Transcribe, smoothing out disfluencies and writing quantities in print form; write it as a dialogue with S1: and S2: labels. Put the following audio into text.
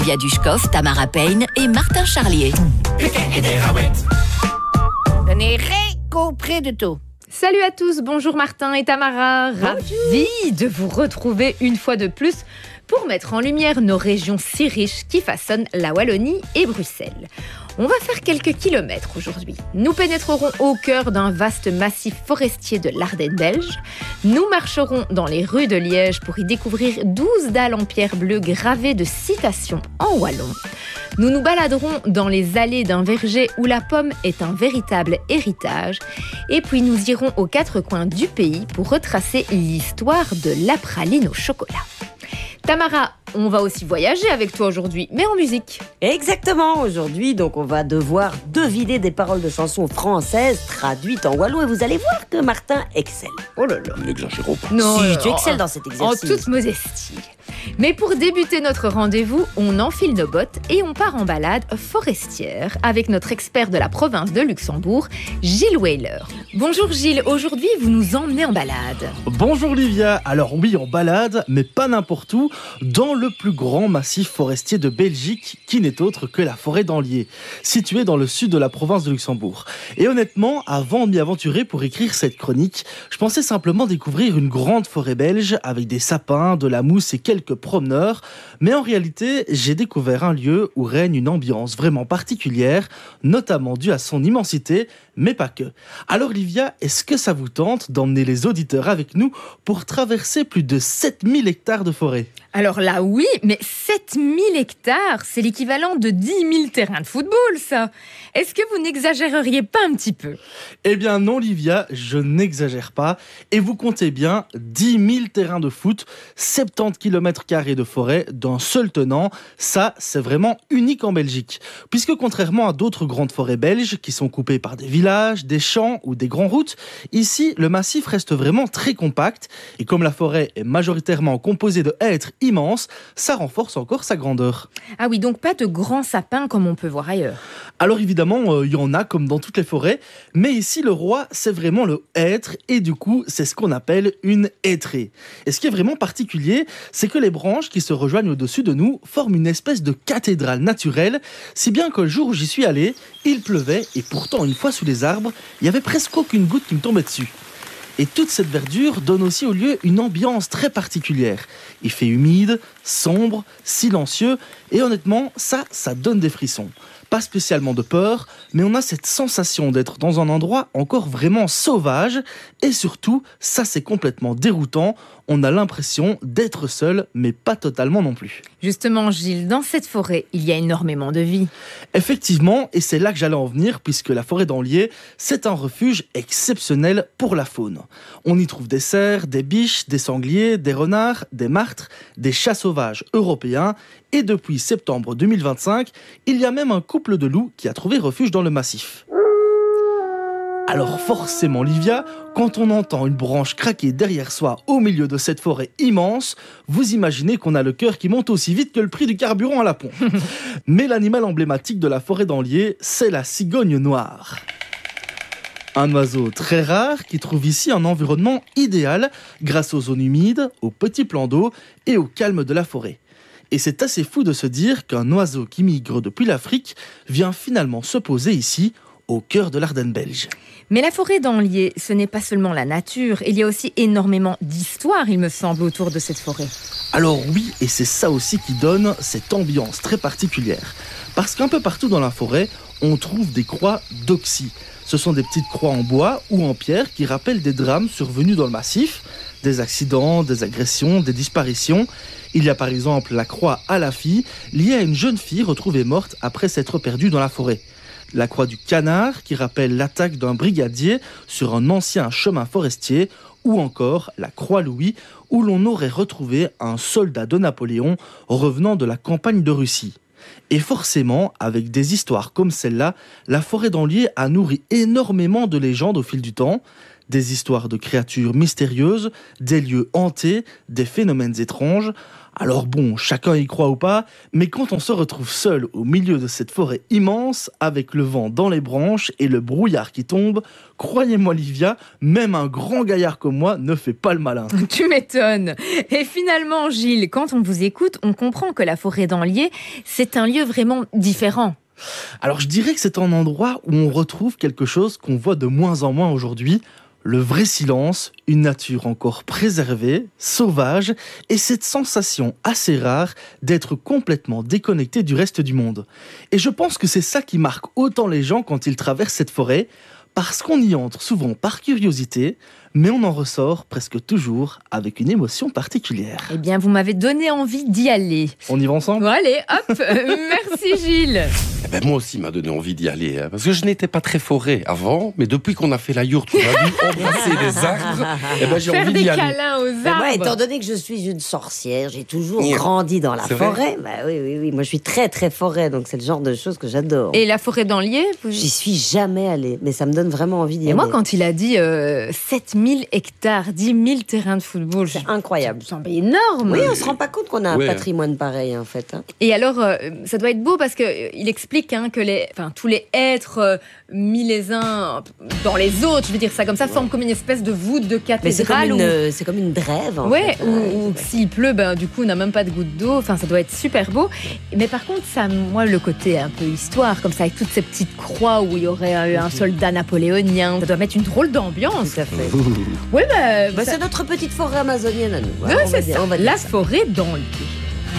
S1: Via Dushkov, Tamara Payne et Martin Charlier.
S2: Je n'ai rien compris du tout.
S3: Salut à tous, bonjour Martin et Tamara. Ravi de vous retrouver une fois de plus pour mettre en lumière nos régions si riches qui façonnent la Wallonie et Bruxelles. On va faire quelques kilomètres aujourd'hui. Nous pénétrerons au cœur d'un vaste massif forestier de l'Ardenne belge. Nous marcherons dans les rues de Liège pour y découvrir 12 dalles en pierre bleue gravées de citations en wallon. Nous nous baladerons dans les allées d'un verger où la pomme est un véritable héritage. Et puis nous irons aux quatre coins du pays pour retracer l'histoire de la praline au chocolat. Tamara, on va aussi voyager avec toi aujourd'hui, mais en musique.
S4: Exactement, aujourd'hui, donc on va devoir deviner des paroles de chansons françaises traduites en wallon et vous allez voir que Martin excelle.
S3: Oh là là.
S5: N'exagérons pas.
S3: Non,
S4: Si, tu excelles dans cet
S3: en
S4: exercice.
S3: toute modestie. Mais pour débuter notre rendez-vous, on enfile nos bottes et on part en balade forestière avec notre expert de la province de Luxembourg, Gilles Weiler. Bonjour Gilles, aujourd'hui vous nous emmenez en balade.
S6: Bonjour Livia, alors oui en balade, mais pas n'importe où, dans le plus grand massif forestier de Belgique, qui n'est autre que la forêt d'Anlier, située dans le sud de la province de Luxembourg. Et honnêtement, avant de m'y aventurer pour écrire cette chronique, je pensais simplement découvrir une grande forêt belge avec des sapins, de la mousse et quelques promeneurs, mais en réalité, j'ai découvert un lieu où règne une ambiance vraiment particulière, notamment due à son immensité, mais pas que. Alors Livia, est-ce que ça vous tente d'emmener les auditeurs avec nous pour traverser plus de 7000 hectares de forêt ?
S3: Alors là oui, mais 7000 hectares, c'est l'équivalent de 10 000 terrains de football ça. Est-ce que vous n'exagéreriez pas un petit peu ?
S6: Eh bien non Livia, je n'exagère pas. Et vous comptez bien 10 000 terrains de foot, 70 km² de forêt d'un seul tenant. Ça, c'est vraiment unique en Belgique. Puisque contrairement à d'autres grandes forêts belges qui sont coupées par des villages, des champs ou des grandes routes, ici, le massif reste vraiment très compact. Et comme la forêt est majoritairement composée de hêtres immenses, ça renforce encore sa grandeur.
S3: Ah oui, donc pas de grands sapins comme on peut voir ailleurs.
S6: Alors évidemment, il y en a comme dans toutes les forêts, mais ici le roi, c'est vraiment le hêtre et du coup, c'est ce qu'on appelle une hêtrée. Et ce qui est vraiment particulier, c'est que les branches qui se rejoignent au-dessus de nous forment une espèce de cathédrale naturelle, si bien que le jour où j'y suis allé, il pleuvait et pourtant une fois sous les arbres, il y avait presque aucune goutte qui me tombait dessus. Et toute cette verdure donne aussi au lieu une ambiance très particulière. Il fait humide, sombre, silencieux, et honnêtement, ça donne des frissons. Pas spécialement de peur, mais on a cette sensation d'être dans un endroit encore vraiment sauvage, et surtout, ça c'est complètement déroutant, on a l'impression d'être seul, mais pas totalement non plus.
S3: Justement Gilles, dans cette forêt, il y a énormément de vie.
S6: Effectivement, et c'est là que j'allais en venir, puisque la forêt d'Anlier, c'est un refuge exceptionnel pour la faune. On y trouve des cerfs, des biches, des sangliers, des renards, des martres, des chats sauvages européens, et depuis septembre 2025, il y a même un couple de loups qui a trouvé refuge dans le massif. Alors forcément Livia, quand on entend une branche craquer derrière soi au milieu de cette forêt immense, vous imaginez qu'on a le cœur qui monte aussi vite que le prix du carburant à la pompe. Mais l'animal emblématique de la forêt d'Anlier, c'est la cigogne noire. Un oiseau très rare qui trouve ici un environnement idéal grâce aux zones humides, aux petits plans d'eau et au calme de la forêt. Et c'est assez fou de se dire qu'un oiseau qui migre depuis l'Afrique vient finalement se poser ici, au cœur de l'Ardenne belge.
S3: Mais la forêt d'Anlier, ce n'est pas seulement la nature, il y a aussi énormément d'histoire, il me semble, autour de cette forêt.
S6: Alors oui, et c'est ça aussi qui donne cette ambiance très particulière. Parce qu'un peu partout dans la forêt, on trouve des croix d'oxy. Ce sont des petites croix en bois ou en pierre qui rappellent des drames survenus dans le massif, des accidents, des agressions, des disparitions. Il y a par exemple la croix à la fille, liée à une jeune fille retrouvée morte après s'être perdue dans la forêt. La croix du canard, qui rappelle l'attaque d'un brigadier sur un ancien chemin forestier, ou encore la croix Louis, où l'on aurait retrouvé un soldat de Napoléon revenant de la campagne de Russie. Et forcément, avec des histoires comme celle-là, la forêt d'Anlier a nourri énormément de légendes au fil du temps. Des histoires de créatures mystérieuses, des lieux hantés, des phénomènes étranges. Alors bon, chacun y croit ou pas, mais quand on se retrouve seul au milieu de cette forêt immense, avec le vent dans les branches et le brouillard qui tombe, croyez-moi Livia, même un grand gaillard comme moi ne fait pas le malin.
S3: Tu m'étonnes. Et finalement, Gilles, quand on vous écoute, on comprend que la forêt d'Anlier, c'est un lieu vraiment différent.
S6: Alors je dirais que c'est un endroit où on retrouve quelque chose qu'on voit de moins en moins aujourd'hui, le vrai silence, une nature encore préservée, sauvage, et cette sensation assez rare d'être complètement déconnecté du reste du monde. Et je pense que c'est ça qui marque autant les gens quand ils traversent cette forêt, parce qu'on y entre souvent par curiosité, mais on en ressort presque toujours avec une émotion particulière.
S3: Eh bien, vous m'avez donné envie d'y aller.
S6: On y va ensemble ?
S3: Bon, allez, hop. Merci Gilles.
S5: Eh ben, moi aussi, m'a donné envie d'y aller. Hein, parce que je n'étais pas très forêt avant, mais depuis qu'on a fait la yourte, on a dû embrasser les arbres. Eh ben, j'ai
S3: Faire
S5: envie
S3: des
S5: d'y aller.
S3: câlins aux
S4: Mais
S3: arbres.
S4: moi, étant donné que je suis une sorcière, j'ai toujours
S5: Yeah.
S4: grandi dans la
S5: C'est vrai
S4: forêt. Bah oui. Moi, je suis très, très forêt, donc c'est le genre de choses que j'adore.
S3: Et la forêt d'Anlier
S4: J'y suis jamais allée, mais ça me donne vraiment envie d'y
S3: Et
S4: aller.
S3: moi, quand il a dit 7000 hectares, 10 000 terrains de football,
S4: C'est incroyable.
S3: c'est énorme.
S4: Oui, on se rend pas compte qu'on a un
S5: Ouais.
S4: patrimoine pareil, en fait. Hein.
S3: Et alors, ça doit être beau parce qu'il explique que tous les êtres mis les uns dans les autres, je veux dire ça comme ça, forment comme une espèce de voûte de
S4: Mais c'est
S3: cathédrale.
S4: comme une drève, en
S3: Ouais,
S4: fait.
S3: ou s'il pleut, du coup, on n'a même pas de goutte d'eau. Enfin, ça doit être super beau. Mais par contre, ça, moi, le côté un peu histoire, comme ça, avec toutes ces petites croix où il y aurait eu un soldat napoléonien, ça doit mettre une drôle d'ambiance.
S4: Tout à fait.
S3: Oui,
S4: Bah, c'est notre petite forêt amazonienne à nous.
S3: ouais,
S4: On va
S3: c'est
S4: dire-
S3: ça.
S4: on va dire
S3: La
S4: ça.
S3: forêt d'Anlier.